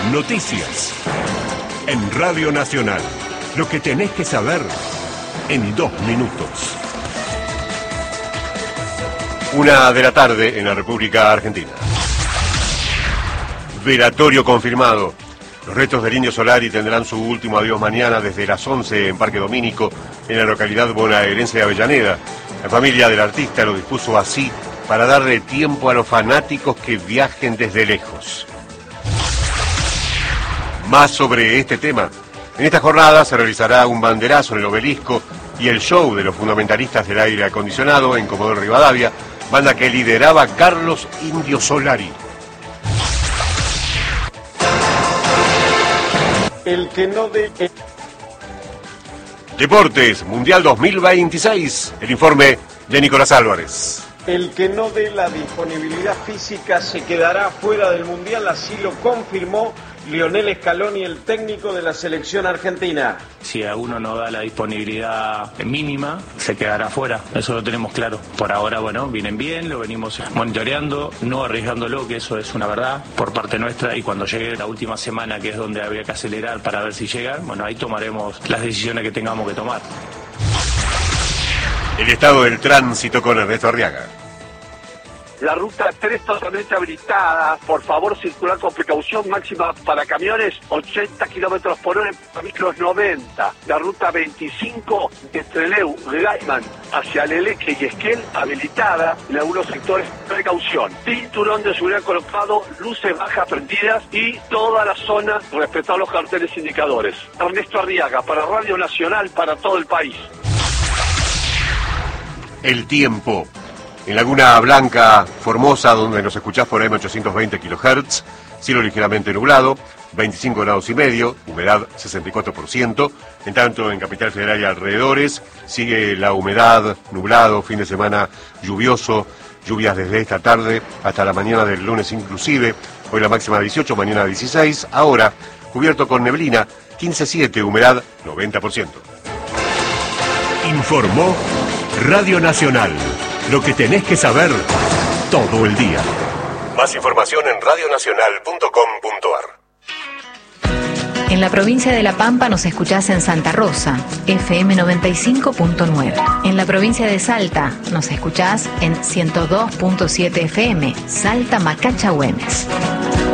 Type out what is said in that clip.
Noticias. En Radio Nacional. Lo que tenés que saber en 2 minutos. 1 de la tarde en la República Argentina. Velatorio confirmado. Los restos del Indio Solari tendrán su último adiós mañana desde las 11 en Parque Domínico, en la localidad bonaerense de Avellaneda. La familia del artista lo dispuso así para darle tiempo a los fanáticos que viajen desde lejos. Más sobre este tema. En esta jornada se realizará un banderazo en el Obelisco y el show de los fundamentalistas del aire acondicionado en Comodoro Rivadavia, banda que lideraba Carlos Indio Solari. El que no de... Deportes, Mundial 2026. El informe de Nicolás Álvarez. El que no dé la disponibilidad física se quedará fuera del Mundial, así lo confirmó Lionel Scaloni, el técnico de la selección argentina. Si a uno no da la disponibilidad mínima, se quedará fuera, eso lo tenemos claro. Por ahora, bueno, vienen bien, lo venimos monitoreando, no arriesgándolo, que eso es una verdad por parte nuestra, y cuando llegue la última semana, que es donde habría que acelerar para ver si llegan, bueno, ahí tomaremos las decisiones que tengamos que tomar. El estado del tránsito con Ernesto Arriaga. La ruta 3 totalmente habilitada, por favor circular con precaución, máxima para camiones 80 kilómetros por hora, para micros 90. La ruta 25 de Trelew, Gaiman, hacia Leleque y Esquel, habilitada en algunos sectores, precaución. Cinturón de seguridad colocado, luces bajas prendidas y toda la zona respetar los carteles indicadores. Ernesto Arriaga, para Radio Nacional, para todo el país. El tiempo. En Laguna Blanca, Formosa, donde nos escuchás por AM820 kHz, cielo ligeramente nublado, 25 grados y medio, humedad 64%. En tanto, en Capital Federal y alrededores, sigue la humedad, nublado, fin de semana lluvioso, lluvias desde esta tarde hasta la mañana del lunes inclusive. Hoy la máxima 18, mañana 16. Ahora, cubierto con neblina, 15,7, humedad 90%. Informó Radio Nacional. Lo que tenés que saber todo el día. Más información en radionacional.com.ar. En la provincia de La Pampa nos escuchás en Santa Rosa, FM 95.9. En la provincia de Salta nos escuchás en 102.7 FM, Salta Macacha Güemes.